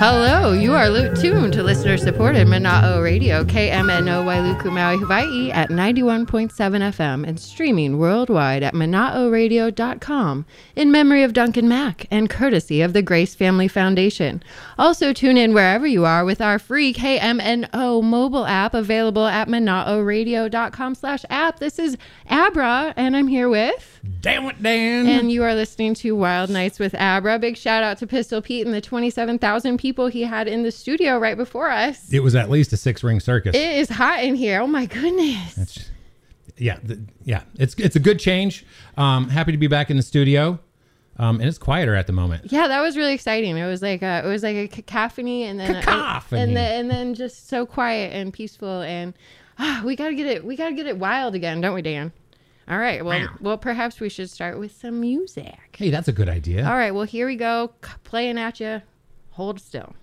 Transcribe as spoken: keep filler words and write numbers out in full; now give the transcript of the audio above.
Hello, you are lo- tuned to listener-supported Mana'o Radio, K M N O Wailuku, Maui, Hawaii at ninety-one point seven F M and streaming worldwide at mana'o radio dot com in memory of Duncan Mack and courtesy of the Grace Family Foundation. Also tune in wherever you are with our free K M N O mobile app available at mana'o radio dot com slash app. This is Abra, and I'm here with... Damn it, Dan. And you are listening to Wild Nights with Abra. Big shout out to Pistol Pete and the twenty-seven thousand people he had in the studio right before us. It was at least a six-ring circus. It is hot in here. Oh my goodness. That's, yeah, the, yeah. It's it's a good change. Um, happy to be back in the studio. Um, and it's quieter at the moment. Yeah, that was really exciting. It was like a, it was like a cacophony, and then Cacophony. and then and then just so quiet and peaceful, and ah, we gotta get it. We gotta get it wild again, don't we, Dan? All right. Well, well, perhaps we should start with some music. Hey, that's a good idea. All right. Well, here we go. Playing at you. Hold still.